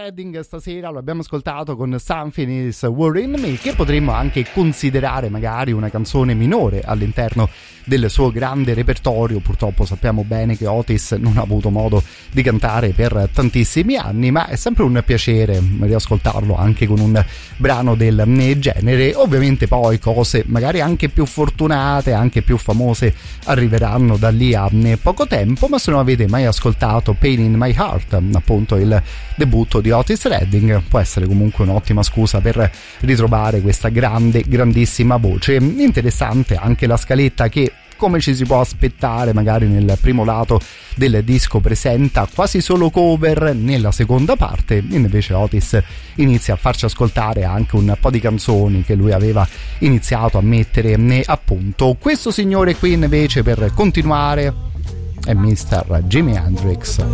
Redding stasera lo abbiamo ascoltato con Something Is Worrying Me, che potremmo anche considerare magari una canzone minore all'interno del suo grande repertorio. Purtroppo sappiamo bene che Otis non ha avuto modo di cantare per tantissimi anni, ma è sempre un piacere riascoltarlo anche con un brano del genere. Ovviamente poi cose magari anche più fortunate, anche più famose arriveranno da lì a poco tempo, ma se non avete mai ascoltato Pain in My Heart, appunto il debutto di Otis Redding, può essere comunque un'ottima scusa per ritrovare questa grandissima voce. Interessante anche la scaletta che, come ci si può aspettare, magari nel primo lato del disco presenta quasi solo cover, nella seconda parte invece Otis inizia a farci ascoltare anche un po' di canzoni che lui aveva iniziato a mettere a punto. Questo signore qui invece, per continuare, è Mr. Jimi Hendrix.